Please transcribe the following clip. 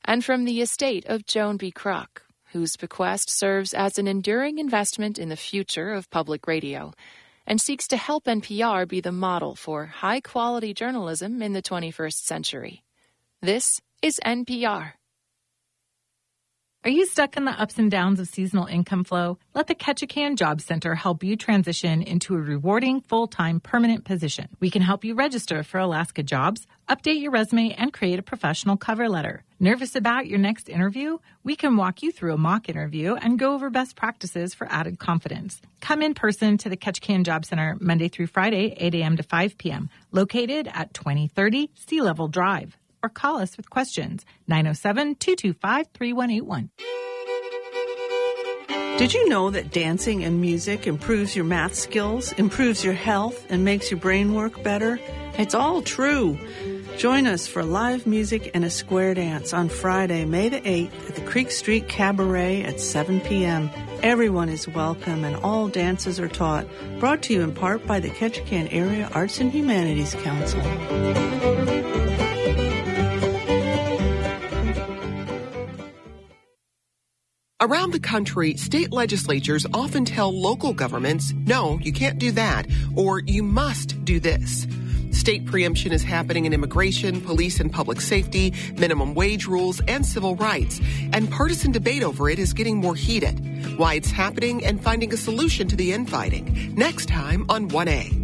and from the estate of Joan B. Kroc, whose bequest serves as an enduring investment in the future of public radio and seeks to help NPR be the model for high-quality journalism in the 21st century. This is NPR. Are you stuck in the ups and downs of seasonal income flow? Let the Ketchikan Job Center help you transition into a rewarding, full-time, permanent position. We can help you register for Alaska Jobs, update your resume, and create a professional cover letter. Nervous about your next interview? We can walk you through a mock interview and go over best practices for added confidence. Come in person to the Ketchikan Job Center Monday through Friday, 8 a.m. to 5 p.m., located at 2030 Sea Level Drive. Or call us with questions, 907-225-3181. Did you know that dancing and music improves your math skills, improves your health, and makes your brain work better? It's all true. Join us for live music and a square dance on Friday, May the 8th at the Creek Street Cabaret at 7 p.m. Everyone is welcome and all dances are taught. Brought to you in part by the Ketchikan Area Arts and Humanities Council. Around the country, state legislatures often tell local governments, no, you can't do that, or you must do this. State preemption is happening in immigration, police and public safety, minimum wage rules, and civil rights. And partisan debate over it is getting more heated. Why it's happening and finding a solution to the infighting. Next time on 1A.